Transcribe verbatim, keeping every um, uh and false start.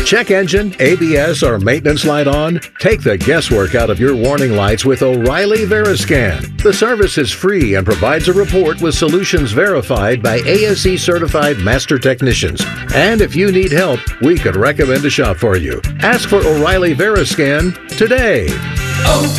Check engine, A B S, or maintenance light on? Take the guesswork out of your warning lights with O'Reilly Veriscan. The service is free and provides a report with solutions verified by A S E certified master technicians. And if you need help, we could recommend a shop for you. Ask for O'Reilly Veriscan today.